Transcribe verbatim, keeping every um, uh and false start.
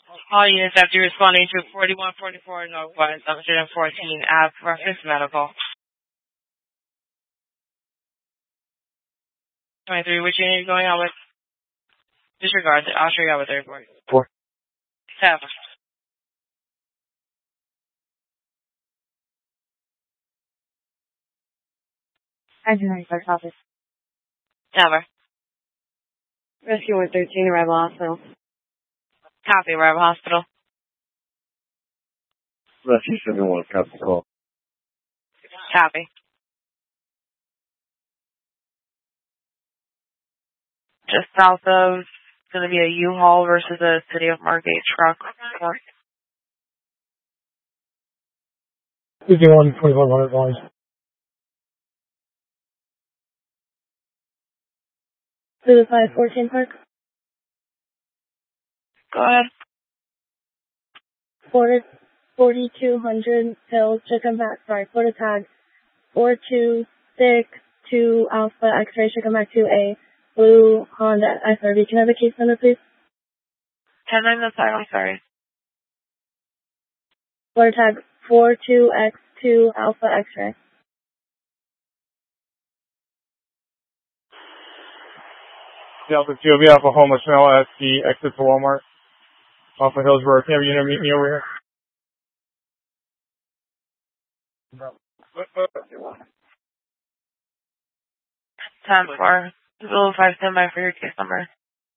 All units after responding to forty-one forty-four Northwest one fourteen Ave, reference medical. twenty-three, which unit are you going on with? Disregard, I'll show you out with the report. Four. Seven. Engineering Clerk's Office. Never. Rescue one thirteen, Arrival Hospital. Copy, Arrival Hospital. Rescue seventy-one, copy call. Copy. Just south of, it's going to be a U-Haul versus a City of Margate truck. fifty-one, twenty-one hundred lines. To the five fourteen Park. Go ahead. Florida forty-two hundred Hills, Chicken back, sorry, Florida tag four two six two Alpha X-ray, Chicken back two A, blue Honda S R V. Can I have the case number, please? ten nine, that's I'm sorry. Florida tag four two X two Alpha X-ray. Delta T O B Alpha Homeless Chanel at the exit to Walmart. Off of Hillsborough. Can you have a unit meet me over here? ten four. Zero five stand by for your case number.